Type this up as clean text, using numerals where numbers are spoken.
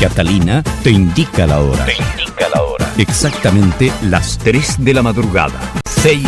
Catalina te indica la hora. Te indica la hora. Exactamente las 3 de la madrugada. 6